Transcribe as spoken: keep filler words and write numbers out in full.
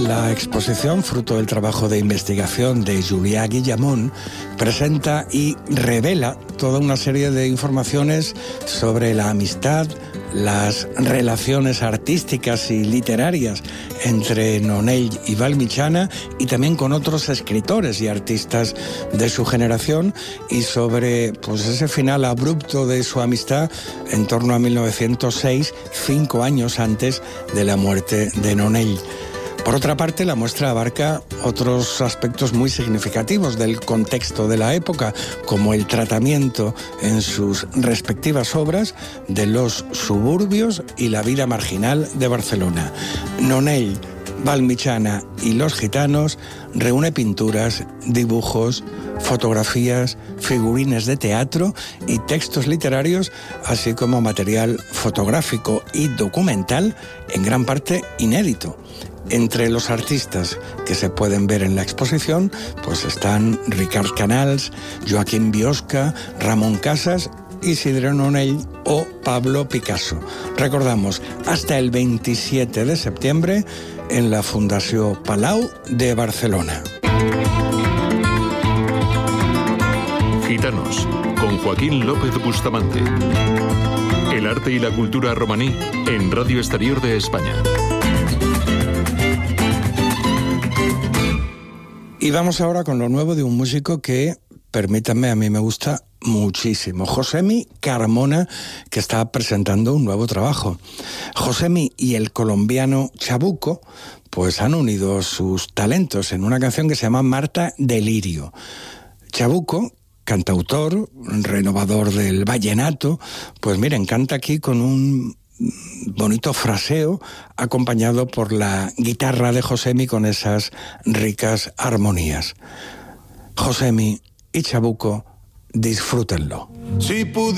La exposición, fruto del trabajo de investigación de Julià Guillamón, presenta y revela toda una serie de informaciones sobre la amistad, las relaciones artísticas y literarias entre Nonell y Vallmitjana, y también con otros escritores y artistas de su generación, y sobre pues ese final abrupto de su amistad en torno a mil novecientos seis, cinco años antes de la muerte de Nonell. Por otra parte, la muestra abarca otros aspectos muy significativos del contexto de la época, como el tratamiento en sus respectivas obras de los suburbios y la vida marginal de Barcelona. Nonell, Vallmitjana y los gitanos reúne pinturas, dibujos, fotografías, figurines de teatro y textos literarios, así como material fotográfico y documental, en gran parte inédito. Entre los artistas que se pueden ver en la exposición, pues están Ricard Canals, Joaquín Biosca, Ramón Casas, Isidre Nonell o Pablo Picasso. Recordamos, hasta el veintisiete de septiembre en la Fundació Palau de Barcelona. Gitanos, con Joaquín López Bustamante. El arte y la cultura romaní en Radio Exterior de España. Y vamos ahora con lo nuevo de un músico que, permítanme, a mí me gusta muchísimo. Josemi Carmona, que está presentando un nuevo trabajo. Josemi y el colombiano Chabuco pues han unido sus talentos en una canción que se llama Marta Delirio. Chabuco, cantautor, renovador del vallenato, pues miren, canta aquí con un bonito fraseo acompañado por la guitarra de Josemi con esas ricas armonías. Josemi y Chabuco, disfrútenlo. Si